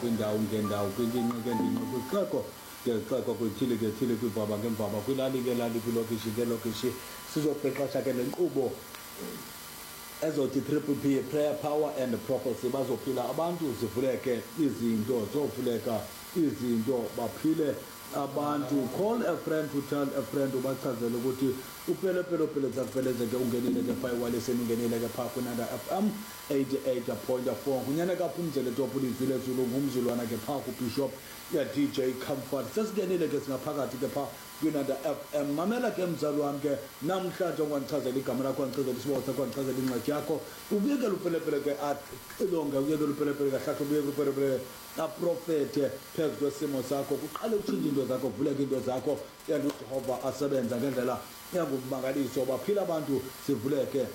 kwindawo ngendawo kwingingqi ngengingqi kwixeko ngexeko kwithile kwibhaba ngembaba kwilali ngelali kwilokishi ngelokishi sizobhexesha ke le nkqubo ezothi triple P, prayer, power and prophecy. Bazophila abantu zivuleke izinto zovuleka izinto baphile abantu. Call a friend to tell a friend ubachazele ukuthi upelepele zakuvelezeke ungenile ke phaa ewaleseni ungenile ke phaa kunanda FM 88.4 kunyana kaphumzele topu lizwile zulu ngumzulwana ke phaa kubishop ya DJ Comfort sesingenile ke singaphakathi ke phaa kunanda FM. Mamela ke mzali wami ke namhlanje ngwandichazela igama lakho wandichazela isibo sakho wandichazela incwadi yakho ubuyekela upelepele ke axilonge uyekela upelepele ke hlahla ubuyekela upelepele aprofete phezu kwesimo sakho kuqale utshintshe into zakho kuvuleke into zakho yena uJehova asebenza ngendlela engumangaliso baphila abantu sivuleke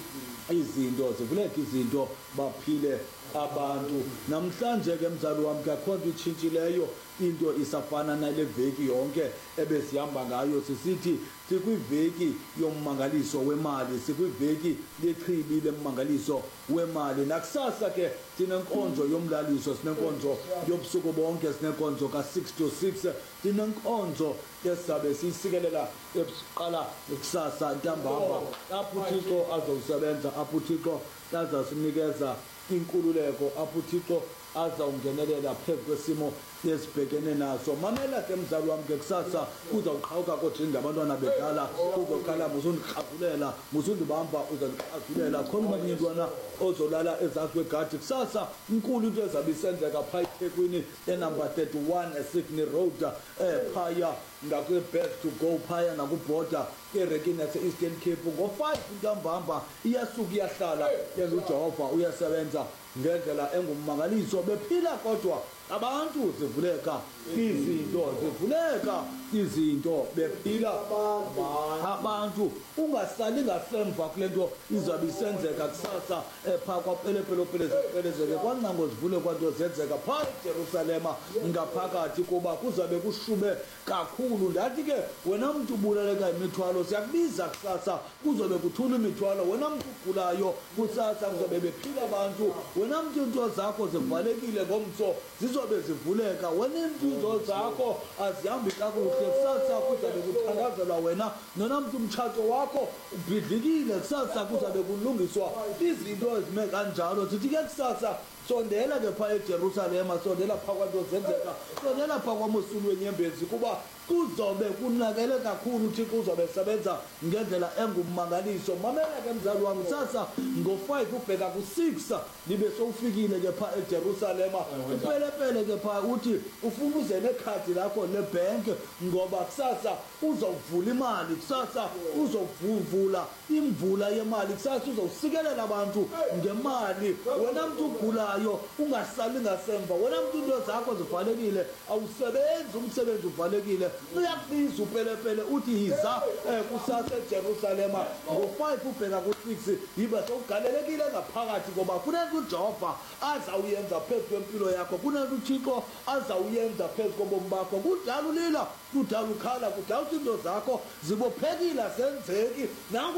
izinto baphile abantu. Namhlanje ke mzali wami kakhona itshintshileyo into isafana nale veki yonke ebesihamba ngayo sisithi sikwiveki yommangaliso wemali sikwiveki lechibi lemmangaliso wemali. Nakusasa ke sinenkonzo yomlaliso sinenkonzo yobusuku bonke sinenkonzo ka6 to 6 sinenkonzo esabe sisikelela ebuqala kusasa ntambama apho uThixo azowusebenza apho uThixo azasinikeza inkululeko apho uThixo azawungenelela phezu kwesimo esibhekene naso. Mamela ke mzali wami ke kusasa uzawuqhawuka kodwa abantwana bedala uzokhala muzondiqhazulela muzondibamba uzondiqhazulela khona manje intwana ozolala ezantsi kwegadi kusasa inkulu into ezabe isenzeka phaa eThekwini enumber 31 eSydney Road phaya ngakwi-best to go phaya nakubhoda erekini yase-Eastern Cape ngo-5 ntambamba iyasuka iyahlala yena uJehova uyasebenza ngendlela engummangaliso bephila kodwa abantu zivuleka izinto bephila abantu ungasali ngasemva kule nto izabe isenzeka kusasa phaa kwapelepelezeke kwancango zivule kwanto zenzeka phaa eJerusalema ngaphakathi kuba kuzabe kushube kakhulu. Ndathi ke wena mntu ubulaleka imithwalo siyakubiza kusasa kuzobe kuthula imithwalo wena mntu ugulayo kusasa kuzobe bephila abantu wena mntu into zakho zivalekile ngomso zizobe zivuleka wena impilo zakho azihambi kakuhle kusasa kuzabe kuthandazelwa wena nona mntu umtshato wakho ubhidlikile kusasa kuzabe kulungiswa izinto ezime kanjalo. Sithi ke kusasa sondela ke phaa eJerusalema sondela phaa kwanto zenzeka sondela phaa kwamosulu wenyembezi kuba kuzobe kunakele kakhulu uThixo uzobe sebenza ngendlela engummangaliso. Mamela ke mzali wami sasa ngo-5 ubheka ku-6 nibe sowufikile ke phaa eJerusalema upelepele ke phaa uthi ufuna uze nekhadi lakho lebhenki ngoba kusasa uzovula imali kusasa uzovula imvula yemali kusasa uzowusikelela abantu ngemali wena mntu ugulayo ungasali ngasemva wena mntu into zakho zivalekile awusebenzi umsebenzi uvalekile uyakubiza upelepele uthi yiza kusasa eJerusalema ngo-5 ubheka ku-6 yiba sowugalelekile ngaphakathi ngoba kunento uJehova azawuyenza phezu kwempilo yakho kunento uThixo azawuyenza phezu kobomi bakho. Kudala ulila kudala ukhala kudala uthi into zakho zibophekile zenzeki